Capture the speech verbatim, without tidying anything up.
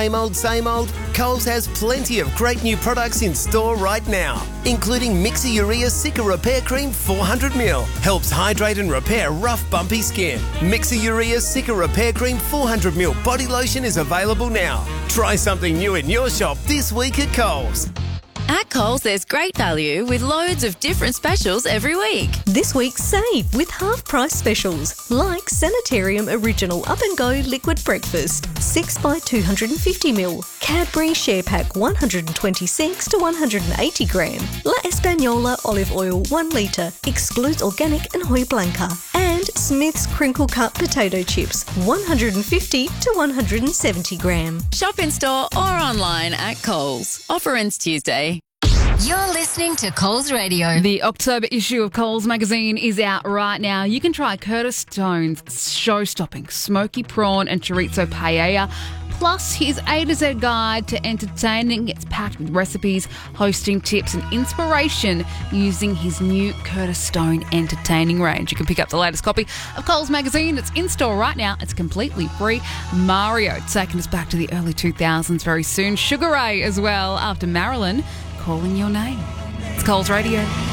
same old, same old? Coles has plenty of great new products in store right now, including Mixer Urea Cica Repair Cream four hundred milliliters. Helps hydrate and repair rough, bumpy skin. Mixer Urea Cica Repair Cream four hundred milliliters body lotion is available now. Try something new in your shop this week at Coles. At Coles, there's great value with loads of different specials every week. This week, save with half-price specials like Sanitarium Original Up and Go Liquid Breakfast, six by two hundred fifty milliliters. Cadbury Share Pack one hundred twenty-six to one hundred eighty gram. La Española Olive Oil one litre, excludes organic and Hoy Blanca. And Smith's Crinkle Cut Potato Chips, one hundred fifty to one hundred seventy gram. Shop in store or online at Coles. Offer ends Tuesday. You're listening to Coles Radio. The October issue of Coles magazine is out right now. You can try Curtis Stone's show-stopping smoky prawn and chorizo paella, plus his A to Z guide to entertaining. It's packed with recipes, hosting tips and inspiration using his new Curtis Stone entertaining range. You can pick up the latest copy of Coles magazine. It's in store right now. It's completely free. Mario taking us back to the early two thousands very soon. Sugar Ray as well after Marilyn Calling Your Name. It's Coles Radio.